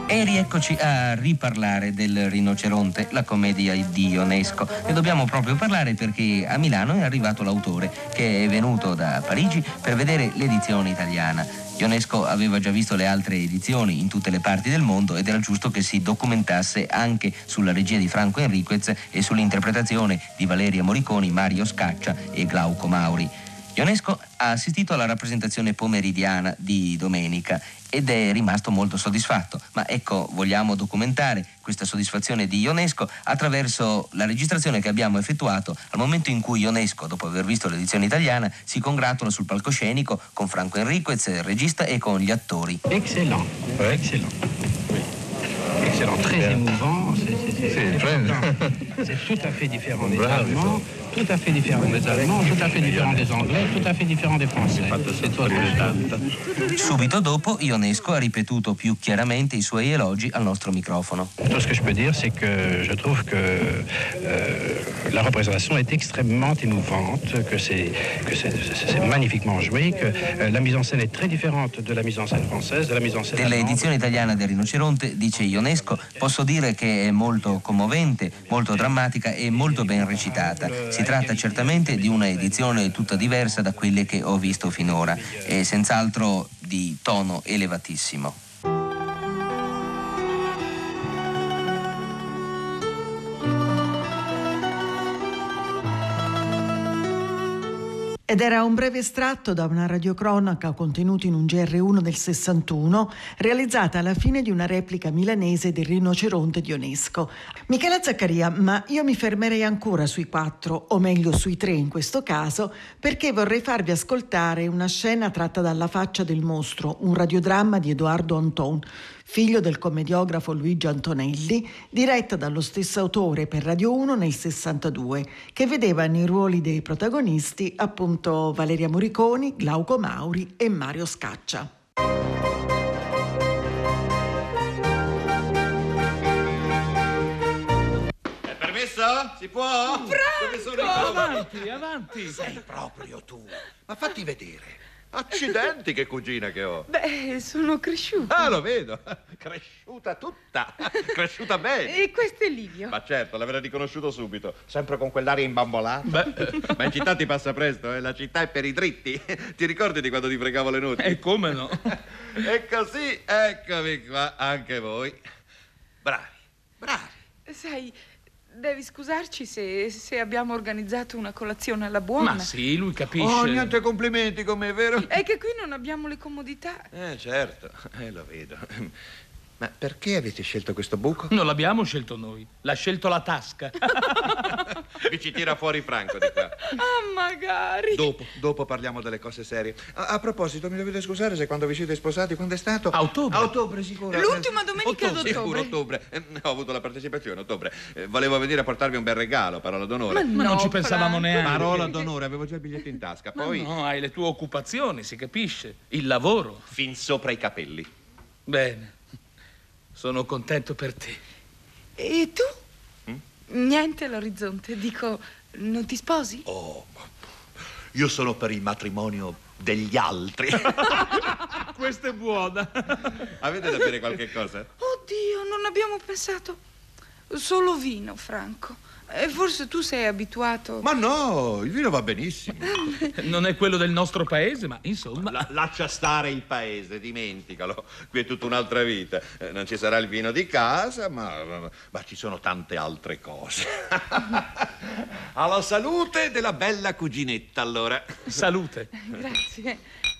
E rieccoci a riparlare del Rinoceronte, la commedia di Ionesco. Ne dobbiamo proprio parlare perché a Milano è arrivato l'autore, che è venuto da Parigi per vedere l'edizione italiana. Ionesco aveva già visto le altre edizioni in tutte le parti del mondo ed era giusto che si documentasse anche sulla regia di Franco Enriquez e sull'interpretazione di Valeria Moriconi, Mario Scaccia e Glauco Mauri. Ionesco ha assistito alla rappresentazione pomeridiana di domenica ed è rimasto molto soddisfatto. Ma ecco, vogliamo documentare questa soddisfazione di Ionesco attraverso la registrazione che abbiamo effettuato al momento in cui Ionesco, dopo aver visto l'edizione italiana, si congratula sul palcoscenico con Franco Enriquez, il regista, e con gli attori. Excellent, excellent. Oui. Excellent, très émouvant. C'est tout à fait différent des Allemands, tout à fait différent des Allemands, tout à fait différent des Anglais, tout à fait différent des Français. Subito dopo, Ionesco ha ripetuto più chiaramente i suoi elogi al nostro microfono. Tout ce que je peux dire, c'est que je trouve que la représentation est extrêmement émouvante, que c'est magnifiquement joué, que la mise en scène est très différente de la mise en scène française, de la mise en scène allemande. Dell'edizione italiana del Rinoceronte, dice Ionesco, posso dire che è molto commovente, molto drammatica e molto ben recitata. Si tratta certamente di una edizione tutta diversa da quelle che ho visto finora e senz'altro di tono elevatissimo. Ed era un breve estratto da una radiocronaca contenuta in un GR1 del 61, realizzata alla fine di una replica milanese del Rinoceronte di Ionesco. Michela Zaccaria, ma io mi fermerei ancora sui 4, o meglio sui 3 in questo caso, perché vorrei farvi ascoltare una scena tratta dalla Faccia del mostro, un radiodramma di Edoardo Anton, figlio del commediografo Luigi Antonelli, diretta dallo stesso autore per Radio 1 nel 62, che vedeva nei ruoli dei protagonisti appunto Valeria Moriconi, Glauco Mauri e Mario Scaccia. È permesso? Si può? Franco! Avanti! Sei proprio tu. Ma fatti vedere. Accidenti, che cugina che ho. Beh, sono cresciuta. Ah, lo vedo. Cresciuta tutta. Cresciuta bene. E questo è Livio. Ma certo, l'avrei riconosciuto subito. Sempre con quell'aria imbambolata. Ma in città ti passa presto, eh? La città è per i dritti. Ti ricordi di quando ti fregavo le nuti? E come no? E così, eccomi qua, anche voi. Bravi. Sai, devi scusarci se abbiamo organizzato una colazione alla buona. Ma sì, lui capisce. Oh, niente complimenti con me, vero? È che qui non abbiamo le comodità. Certo, lo vedo. Ma perché avete scelto questo buco? Non l'abbiamo scelto noi, l'ha scelto la tasca. Vi ci tira fuori Franco di qua. Ah, magari. Dopo parliamo delle cose serie. A proposito, mi dovete scusare se quando vi siete sposati, quando è stato? A ottobre. A ottobre, sicuro. L'ultima domenica d'ottobre. Sicuro, ottobre. Ho avuto la partecipazione, ottobre. Volevo venire a portarvi un bel regalo, parola d'onore. Ma non ci pensavamo neanche. Parola d'onore, avevo già il biglietto in tasca. Poi... No, hai le tue occupazioni, si capisce. Il lavoro. Fin sopra i capelli. Bene. Sono contento per te. E tu? Niente l'orizzonte. Dico, non ti sposi? Oh, io sono per il matrimonio degli altri. Questa è buona. Avete da bere qualche cosa? Oddio, non abbiamo pensato. Solo vino, Franco. E forse tu sei abituato. Ma no, il vino va benissimo. Non è quello del nostro paese, ma insomma. Lascia stare il paese, dimenticalo. Qui è tutta un'altra vita. Non ci sarà il vino di casa, ma ci sono tante altre cose. Alla salute della bella cuginetta, allora. Salute. Grazie.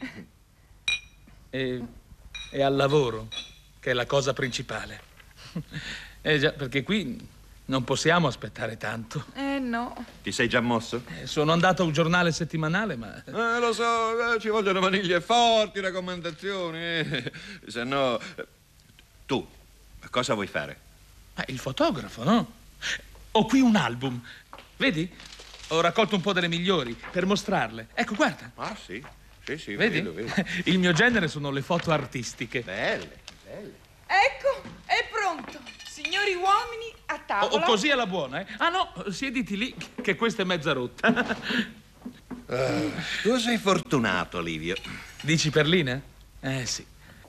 E al lavoro, che è la cosa principale. Già, perché qui non possiamo aspettare tanto. No. Ti sei già mosso? Sono andato a un giornale settimanale, ma... Lo so, ci vogliono maniglie forti, raccomandazioni. Se no... Tu, cosa vuoi fare? Il fotografo, no? Ho qui un album. Vedi? Ho raccolto un po' delle migliori per mostrarle. Ecco, guarda. Ah, sì. Sì, vedi? Vedo. Il mio genere sono le foto artistiche. Belle. Ecco, è pronto. Signori uomini, a tavola. O così alla buona, eh? Ah, no, siediti lì, che questa è mezza rotta. Tu sei fortunato, Livio. Dici perline? Sì.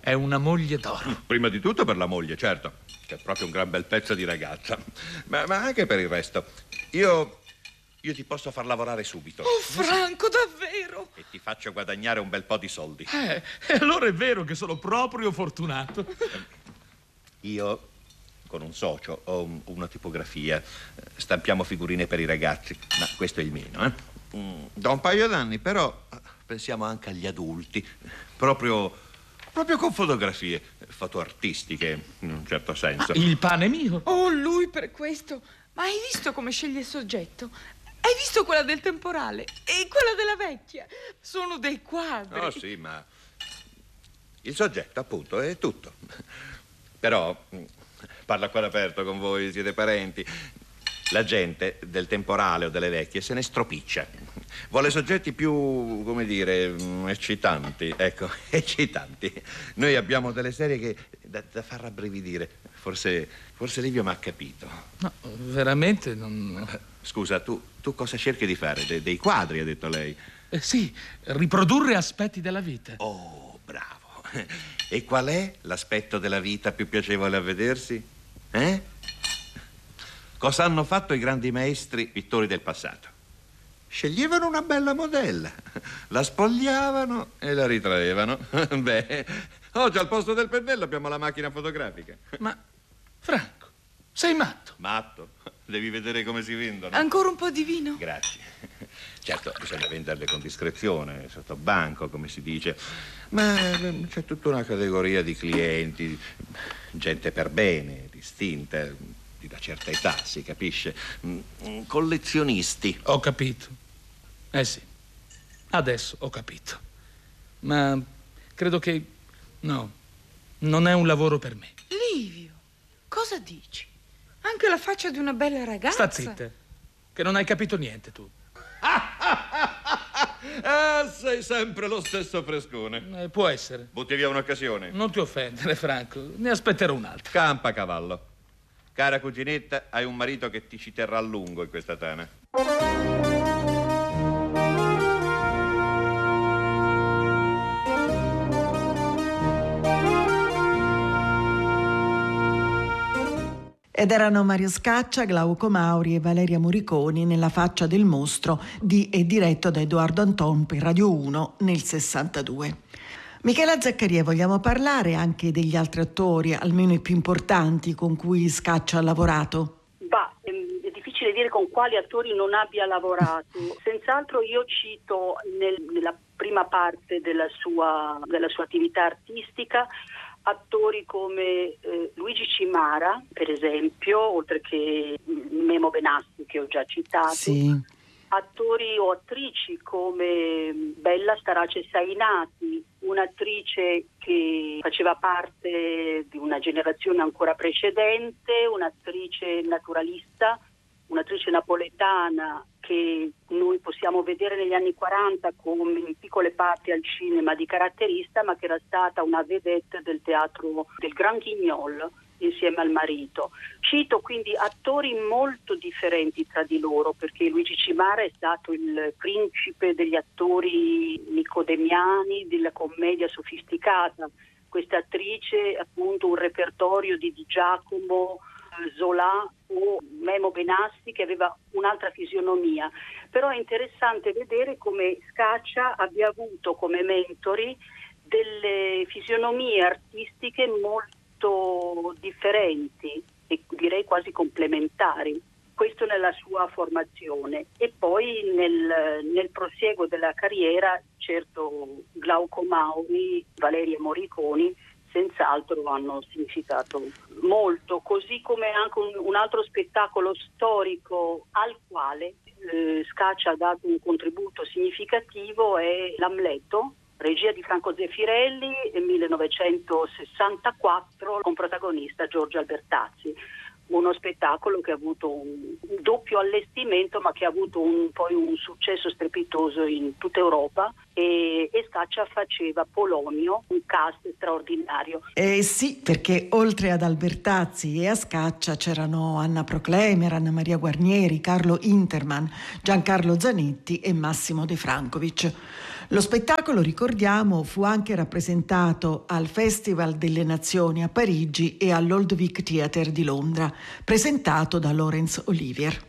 è una moglie d'oro. Prima di tutto per la moglie, certo, che è proprio un gran bel pezzo di ragazza, ma anche per il resto. Io ti posso far lavorare subito. Oh, Franco, davvero? E ti faccio guadagnare un bel po' di soldi. E allora è vero che sono proprio fortunato. Io, con un socio, ho una tipografia. Stampiamo figurine per i ragazzi, ma questo è il meno, eh? Da un paio d'anni, però, pensiamo anche agli adulti. Proprio con fotografie, foto artistiche, in un certo senso. Il pane mio. Oh, lui per questo. Ma hai visto come sceglie il soggetto? Hai visto quella del temporale e quella della vecchia? Sono dei quadri. Oh sì, ma il soggetto, appunto, è tutto. Però, parlo a cuore aperto con voi, siete parenti. La gente del temporale o delle vecchie se ne stropiccia. Vuole soggetti più, come dire, eccitanti. Ecco, eccitanti. Noi abbiamo delle serie che da far rabbrividire. Forse Livio mi ha capito. No, veramente non... Scusa, tu cosa cerchi di fare? Dei quadri, ha detto lei? Sì, riprodurre aspetti della vita. Oh, bravo. E qual è l'aspetto della vita più piacevole a vedersi? Cosa hanno fatto i grandi maestri pittori del passato? Sceglievano una bella modella, la spogliavano e la ritraevano. Beh, oggi al posto del pennello abbiamo la macchina fotografica. Ma, Franco, sei matto? Matto? Devi vedere come si vendono. Ancora un po' di vino? Grazie. Certo, bisogna venderle con discrezione, sotto banco, come si dice. Ma c'è tutta una categoria di clienti, gente per bene, distinta, di una certa età, si capisce. Collezionisti. Ho capito. Sì, adesso ho capito. Ma credo che... no, non è un lavoro per me. Livio, cosa dici? Anche la faccia di una bella ragazza. Sta zitta, che non hai capito niente tu. Sei sempre lo stesso frescone. Può essere. Butti via un'occasione. Non ti offendere, Franco, ne aspetterò un'altra. Campa cavallo. Cara cuginetta, hai un marito che ti ci terrà a lungo in questa tana. Ed erano Mario Scaccia, Glauco Mauri e Valeria Moriconi nella Faccia del mostro e diretto da Edoardo Anton per Radio 1 nel 62. Michela Zaccaria, vogliamo parlare anche degli altri attori, almeno i più importanti con cui Scaccia ha lavorato? È difficile dire con quali attori non abbia lavorato. Senz'altro io cito nella prima parte della sua attività artistica attori come Luigi Cimara, per esempio, oltre che Memo Benassi, che ho già citato. Sì. Attori o attrici come Bella Starace Sainati, un'attrice che faceva parte di una generazione ancora precedente, un'attrice naturalista, un'attrice napoletana che noi possiamo vedere negli anni 40 come in piccole parti al cinema di caratterista, ma che era stata una vedette del teatro del Grand Guignol insieme al marito. Cito quindi attori molto differenti tra di loro, perché Luigi Cimara è stato il principe degli attori nicodemiani, della commedia sofisticata. Questa attrice, appunto, un repertorio di Di Giacomo, Zola o Memo Benassi, che aveva un'altra fisionomia. Però è interessante vedere come Scaccia abbia avuto come mentori delle fisionomie artistiche molto differenti e direi quasi complementari. Questo nella sua formazione. E poi nel prosieguo della carriera, certo, Glauco Mauri, Valeria Moriconi senz'altro hanno significato molto, così come anche un altro spettacolo storico al quale Scaccia ha dato un contributo significativo è L'Amleto, regia di Franco Zeffirelli, 1964, con protagonista Giorgio Albertazzi. Uno spettacolo che ha avuto un doppio allestimento, ma che ha avuto poi un successo strepitoso in tutta Europa e Scaccia faceva Polonio, un cast straordinario. Sì, perché oltre ad Albertazzi e a Scaccia c'erano Anna Proclemer, Anna Maria Guarnieri, Carlo Interman, Giancarlo Zanetti e Massimo De Francovic. Lo spettacolo, ricordiamo, fu anche rappresentato al Festival delle Nazioni a Parigi e all'Old Vic Theatre di Londra, presentato da Laurence Olivier.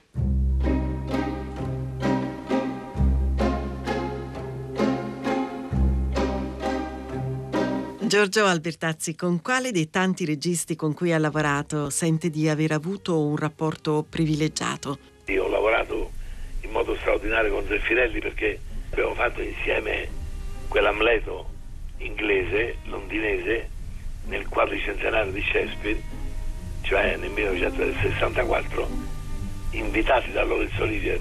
Giorgio Albertazzi, con quale dei tanti registi con cui ha lavorato sente di aver avuto un rapporto privilegiato? Io ho lavorato in modo straordinario con Zeffirelli perché abbiamo fatto insieme quell'Amleto inglese, londinese, nel quadricentenario di Shakespeare, cioè nel 1964, invitati da Laurence Olivier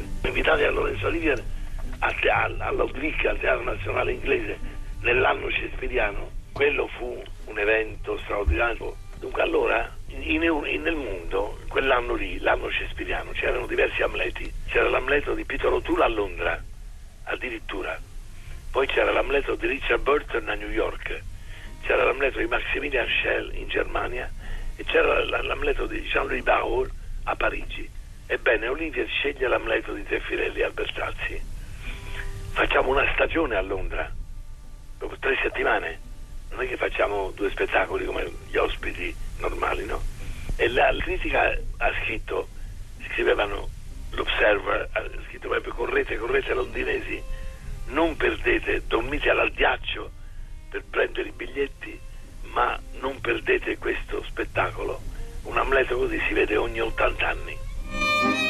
all'Old Vic, al Teatro Nazionale Inglese, nell'anno shakespeariano. Quello fu un evento straordinario. Dunque allora nel mondo, quell'anno lì, l'anno shakespeariano, c'erano diversi Amleti. C'era l'Amleto di Peter O'Toole a Londra, addirittura. Poi c'era l'Amleto di Richard Burton a New York, c'era l'Amleto di Maximilian Schell in Germania e c'era l'Amleto di Jean-Louis Barrault a Parigi. Ebbene, Olivier sceglie l'Amleto di Zeffirelli e Albertazzi. Facciamo una stagione a Londra, dopo 3 settimane. Non è che facciamo 2 spettacoli come gli ospiti normali, no? E la critica scrivevano, l'Observer ha scritto proprio: correte londinesi, non perdete, dormite all'addiaccio per prendere i biglietti, ma non perdete questo spettacolo. Un Amleto così si vede ogni 80 anni.